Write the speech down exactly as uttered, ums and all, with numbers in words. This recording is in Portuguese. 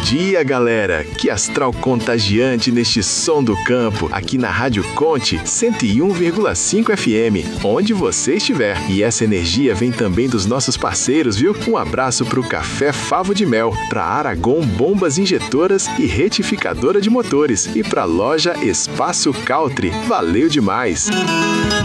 dia, galera! Que astral contagiante neste som do campo, aqui na Rádio Conte cento e um vírgula cinco F M, onde você estiver. E essa energia vem também dos nossos parceiros, viu? Um abraço pro Café Favo de Mel, pra Aragon Bombas Injetoras e Retificadora de Motores e pra loja Espaço Caltri. Valeu demais!